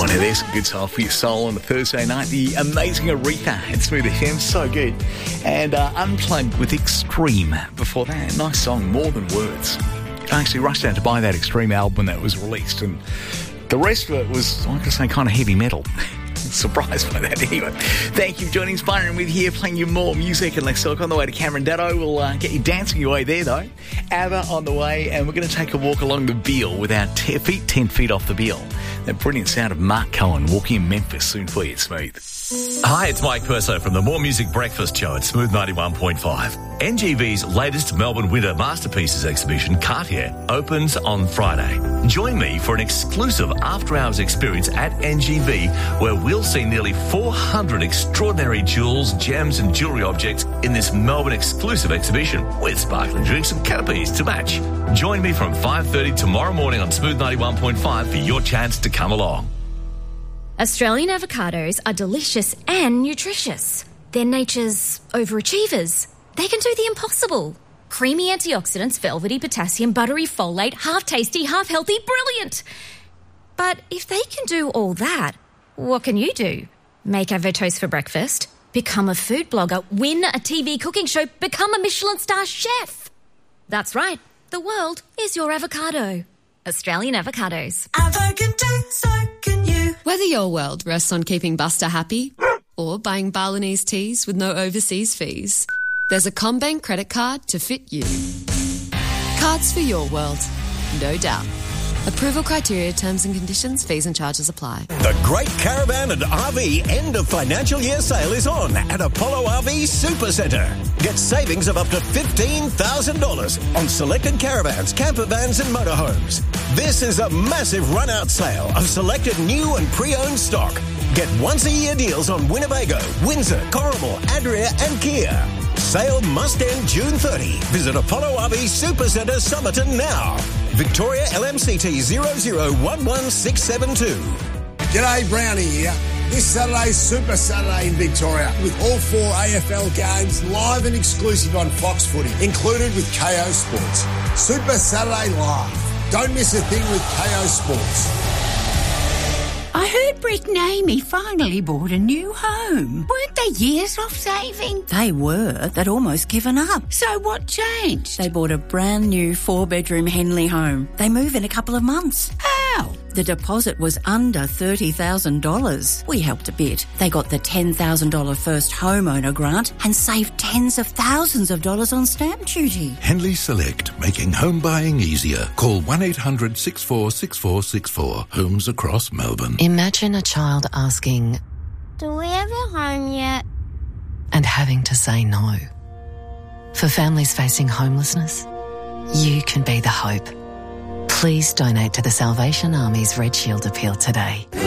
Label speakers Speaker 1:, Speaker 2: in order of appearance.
Speaker 1: Oh, now there's some good stuff for your soul on a Thursday night. The amazing Aretha and Smooth FM, so good. And Unplugged with Extreme before that. Nice song, More Than Words. I actually rushed out to buy that Extreme album when that was released, and the rest of it was, like I say, kind of heavy metal. Surprised by that anyway. Thank you for joining Inspiring with here, playing you more music. And let's talk on the way to Cameron Datto. We'll get you dancing your way there though. ABBA on the way, and we're going to take a walk along the Beale with our 10 feet off the Beale. That brilliant sound of Mark Cohen walking in Memphis soon for you, Smooth.
Speaker 2: Hi, it's Mike Perso from the More Music Breakfast Show at Smooth 91.5. NGV's latest Melbourne Winter Masterpieces exhibition, Cartier, opens on Friday. Join me for an exclusive after-hours experience at NGV, where we'll see nearly 400 extraordinary jewels, gems and jewellery objects in this Melbourne exclusive exhibition, with sparkling drinks and canopies to match. Join me from 5:30 tomorrow morning on Smooth 91.5 for your chance to come along.
Speaker 3: Australian avocados are delicious and nutritious. They're nature's overachievers. They can do the impossible. Creamy antioxidants, velvety potassium, buttery folate, half tasty, half healthy, brilliant. But if they can do all that, what can you do? Make avotoast for breakfast, become a food blogger, win a TV cooking show, become a Michelin star chef. That's right, the world is your avocado. Australian avocados.
Speaker 4: Avocado, so can you.
Speaker 5: Whether your world rests on keeping Buster happy or buying Balinese teas with no overseas fees, there's a CommBank credit card to fit you. Cards for your world, no doubt. Approval criteria, terms and conditions, fees and charges apply.
Speaker 6: The Great Caravan and RV end of financial year sale is on at Apollo RV Supercentre. Get savings of up to $15,000 on selected caravans, camper vans and motorhomes. This is a massive run-out sale of selected new and pre-owned stock. Get once-a-year deals on Winnebago, Windsor, Corrimal, Adria and Kia. Sale must end June 30. Visit Apollo RV Supercentre Somerton now. Victoria LMCT 0011672.
Speaker 7: G'day, Brownie here. This Saturday's Super Saturday in Victoria with all 4 AFL games live and exclusive on Fox Footy, included with KO Sports. Super Saturday Live. Don't miss a thing with KO Sports.
Speaker 8: I heard Brick and Amy finally bought a new home. Weren't they years off saving? They were. They'd almost given up. So what changed? They bought a brand new 4-bedroom Henley home. They move in a couple of months. How? The deposit was under $30,000. We helped a bit. They got the $10,000 first homeowner grant and saved tens of thousands of dollars on stamp duty.
Speaker 9: Henley Select, making home buying easier. Call 1-800-646464. Homes across Melbourne.
Speaker 10: Imagine a child asking,
Speaker 11: "Do we have a home yet?"
Speaker 10: and having to say no. For families facing homelessness, you can be the hope. Please donate to the Salvation Army's Red Shield appeal today.